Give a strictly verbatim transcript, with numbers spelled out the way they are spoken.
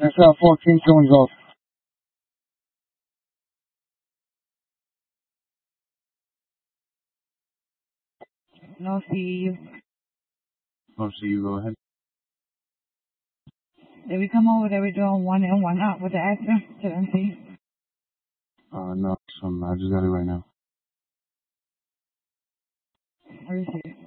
It's uh, fourteen showing golf. No, see you. Oh, so you go ahead. Did we come over that we're doing one in, one out with the actor to M C? Uh, no, so I just got it right now. Where is it?